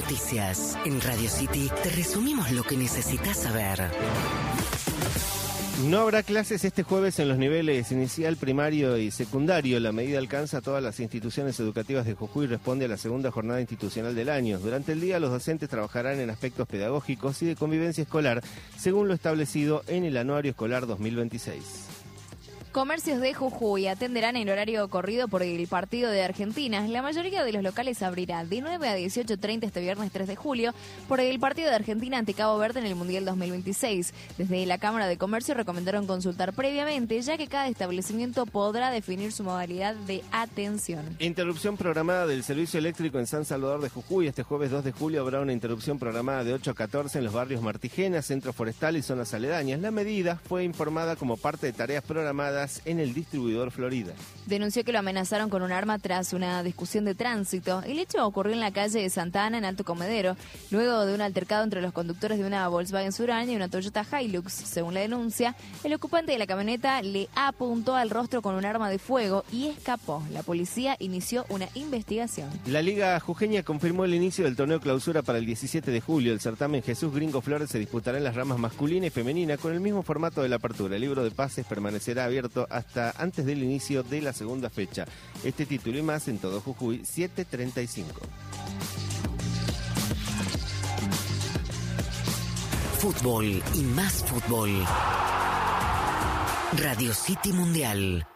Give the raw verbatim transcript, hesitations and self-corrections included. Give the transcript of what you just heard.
Noticias. En Radio City te resumimos lo que necesitas saber. No habrá clases este jueves en los niveles inicial, primario y secundario. La medida alcanza a todas las instituciones educativas de Jujuy y responde a la segunda jornada institucional del año. Durante el día, los docentes trabajarán en aspectos pedagógicos y de convivencia escolar, según lo establecido en el Anuario Escolar dos mil veintiséis. Comercios de Jujuy atenderán en horario corrido por el partido de Argentina. La mayoría de los locales abrirá de nueve a dieciocho treinta este viernes tres de julio por el partido de Argentina ante Cabo Verde en el Mundial dos mil veintiséis. Desde la Cámara de Comercio recomendaron consultar previamente, ya que cada establecimiento podrá definir su modalidad de atención. Interrupción programada del servicio eléctrico en San Salvador de Jujuy. Este jueves dos de julio habrá una interrupción programada de ocho a catorce en los barrios Martigena, Centro Forestal y zonas aledañas. La medida fue informada como parte de tareas programadas en el distribuidor Florida. Denunció que lo amenazaron con un arma tras una discusión de tránsito. El hecho ocurrió en la calle de Santa Ana, en Alto Comedero, luego de un altercado entre los conductores de una Volkswagen Surán y una Toyota Hilux. Según la denuncia, el ocupante de la camioneta le apuntó al rostro con un arma de fuego y escapó. La policía inició una investigación. La Liga Jujeña confirmó el inicio del torneo clausura para el diecisiete de julio. El certamen Jesús Gringo Flores se disputará en las ramas masculina y femenina con el mismo formato de la apertura. El libro de pases permanecerá abierto hasta antes del inicio de la segunda fecha. Este título y más en todo Jujuy, siete treinta y cinco. Fútbol y más fútbol. Radio City Mundial.